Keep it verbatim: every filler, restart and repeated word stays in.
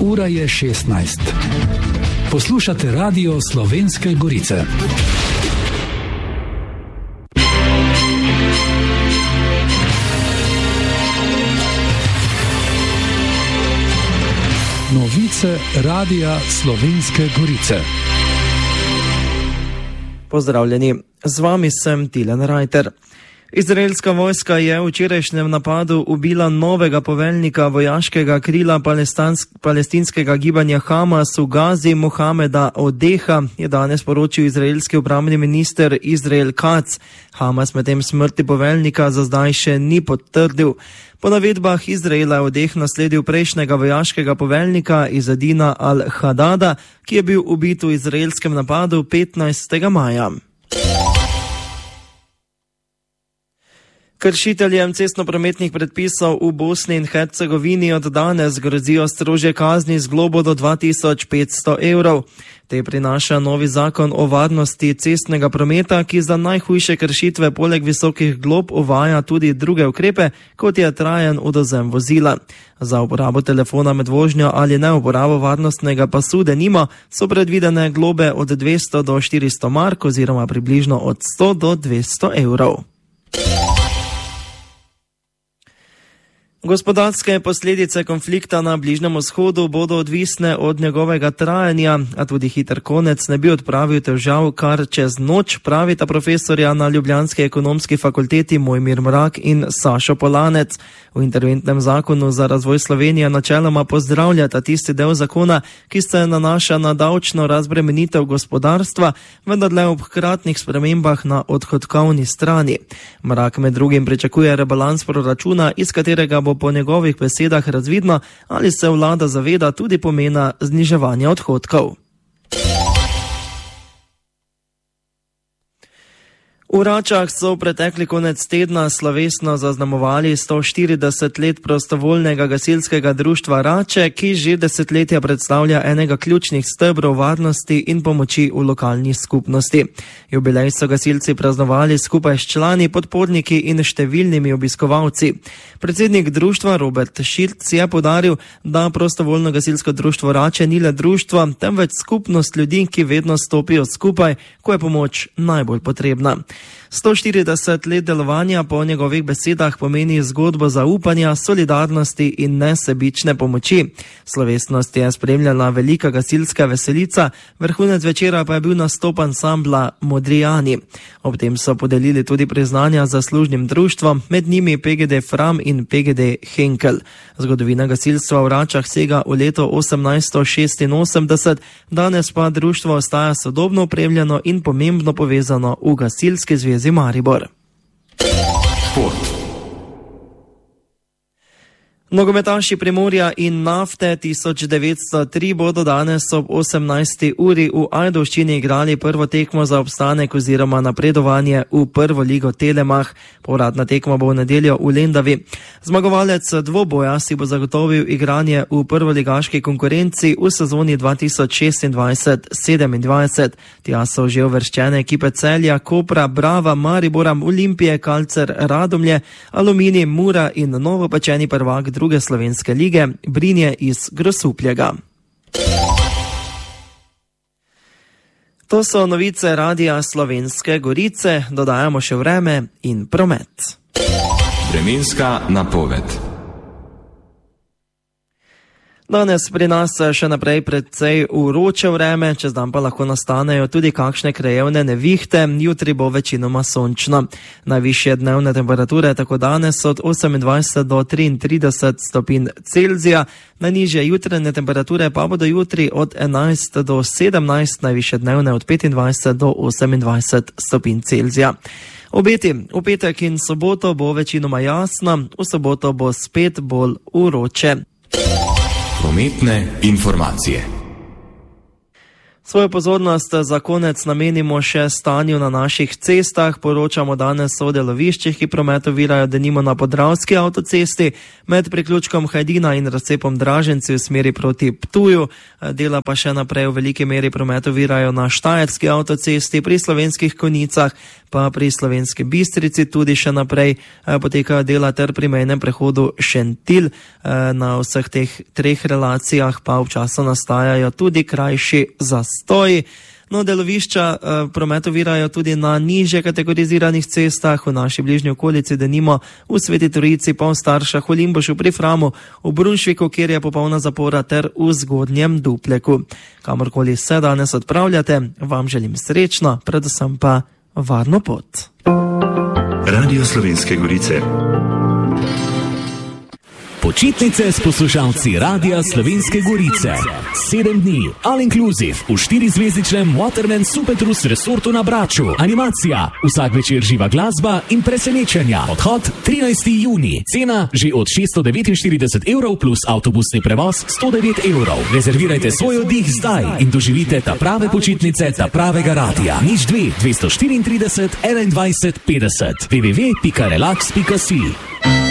Ura je šestnajst. Poslušate Radio Slovenske Gorice. Novice Radia Slovenske Gorice. Pozdravljeni, z vami sem Tilen Rajter. Izraelska vojska je v včerajšnjem napadu ubila novega poveljnika vojaškega krila palestinskega gibanja Hamas v Gazi, Mohameda Odeha, je danes poročil izraelski obrambni minister Izrael Katz. Hamas medtem smrti poveljnika za zdaj še ni potrdil. Po navedbah Izraela je Odeh nasledil prejšnjega vojaškega poveljnika Izadina al-Hadada, ki je bil ubit v izraelskem napadu petnajstega maja. Kršiteljem cestnoprometnih predpisov v Bosni in Hercegovini od danes grozijo strožje kazni z globo do dva tisoč petsto evrov. Te prinaša novi zakon o varnosti cestnega prometa, ki za najhujše kršitve poleg visokih glob uvaja tudi druge ukrepe, kot je trajen odvzem vozila. Za uporabo telefona med vožnjo ali neuporabo varnostnega pasu denimo so predvidene globe od dvesto do štiristo mark oziroma približno od sto do dvesto evrov. Gospodarske posledice konflikta na Bližnjem vzhodu bodo odvisne od njegovega trajanja, a tudi hiter konec ne bi odpravil težav kar čez noč, pravita profesorja na ljubljanski ekonomski fakulteti Mojmir Mrak in Sašo Polanec. V interventnem zakonu za razvoj Slovenije načeloma pozdravljata tisti del zakona, ki se nanaša na davčno razbremenitev gospodarstva, vendar le ob hkratnih spremembah na odhodkovni strani. Mrak med drugim pričakuje rebalans proračuna, iz katerega bo po njegovih besedah razvidno, ali se vlada zaveda tudi pomena zniževanja odhodkov. V Račah so v pretekli konec tedna slovesno zaznamovali sto štirideset let prostovoljnega gasilskega društva Rače, ki že desetletja predstavlja enega ključnih stebrov varnosti in pomoči v lokalni skupnosti. Jubilej so gasilci praznovali skupaj s člani, podporniki in številnimi obiskovalci. Predsednik društva Robert Šilc je poudaril, da prostovoljno gasilsko društvo Rače ni le društvo, temveč skupnost ljudi, ki vedno stopijo skupaj, ko je pomoč najbolj potrebna. sto štirideset let delovanja po njegovih besedah pomeni zgodbo zaupanja, solidarnosti in nesebične pomoči. Slovesnost je spremljala velika gasilska veselica, vrhunec večera pa je bil nastop ansambla Modrijani. Ob tem so podelili tudi priznanja zaslužnim društvom, med njimi P G D Fram in P G D Henkel. Zgodovina gasilstva v Račah sega v leto osemnajststo šestinosemdeset, danes pa društvo ostaja sodobno opremljeno in pomembno povezano v Gasilski zvezi Maribor. Šport. Nogometaši Primorja in Nafte tisoč devetsto tri bodo danes ob osemnajsti uri v Ajdovščini igrali prvo tekmo za obstanek oziroma napredovanje v prvo ligo Telemach. Povratna tekma bo v nedeljo v Lendavi. Zmagovalec dvoboja si bo zagotovil igranje v prvoligaški konkurenci v sezoni dva tisoč šestindvajset sedemindvajset. Tja so že uvrščene ekipe Celja, Kopra, Brava, Maribora, Olimpije, Kalcer, Radomlje, Aluminij, Mura in novopečeni prvak druge slovenske lige Brinje iz Grosupljega. To so novice Radia Slovenske Gorice, dodajamo še vreme in promet. Vremenska napoved. Danes pri nas še naprej precej vroče vreme, čez dan pa lahko nastanejo tudi kakšne krajevne nevihte, jutri bo večinoma sončno. Najvišje dnevne temperature tako danes od osemindvajset do triintrideset stopinj Celzija, najnižje jutranje temperature pa bodo jutri od enajst do sedemnajst, najvišje dnevne od petindvajset do osemindvajset stopinj Celzija. Obeti v petek in soboto bo večinoma jasno, v soboto bo spet bolj vroče. Prometne informacije. Svojo pozornost za konec namenimo še stanju na naših cestah. Poročamo danes o deloviščih, ki promet ovirajo denimo na Podravski avtocesti med priključkom Hajdina in razcepom Draženci v smeri proti Ptuju. Dela pa še naprej v veliki meri promet ovirajo na Štajerski avtocesti, pri Slovenskih Konjicah, pa pri Slovenski Bistrici tudi še naprej potekajo dela ter pri mejnem prehodu Šentilj. Na vseh teh treh relacijah pa včasno nastajajo tudi krajši zastoji. No, delovišča eh, promet ovirajo tudi na nižje kategoriziranih cestah v naši bližnji okolici, denimo v Sveti Trojici, pa v Staršah, v Limbušu, pri Framu, v Brunšviku, kjer je popolna zapora, ter v Zgodnjem Dupleku. Kamorkoli se danes odpravljate, vam želim srečno, predvsem pa varno pot. Radio Slovenske Gorice. Počitnice s poslušalci Radia Slovenske Gorice. Sedem dni, all inclusive, v štirizvezdičnem Waterman Supertrus resortu na Braču. Animacija, vsak večer živa glasba in presenečenja. Odhod trinajstega junija. Cena že od šeststo devetinštirideset evrov plus avtobusni prevoz sto devet evrov. Rezervirajte svoj oddih zdaj in doživite ta prave počitnice, ta pravega radia. Nič dve, dvesto štiriintrideset, enaindvajset, petdeset. w w w pika relax pika si